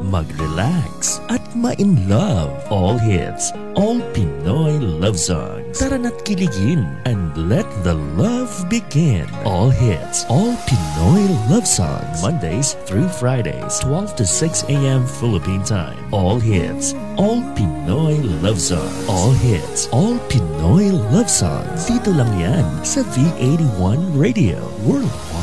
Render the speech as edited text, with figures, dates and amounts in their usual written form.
mag-relax at ma-in-love. All hits, all Pinoy love songs. Tara na't kiligin and let the love begin. All hits, all Pinoy love songs. Mondays through Fridays, 12 to 6 a.m. Philippine time. All hits, all Pinoy love songs. All hits, all Pinoy love songs. Dito lang yan sa V81 Radio World.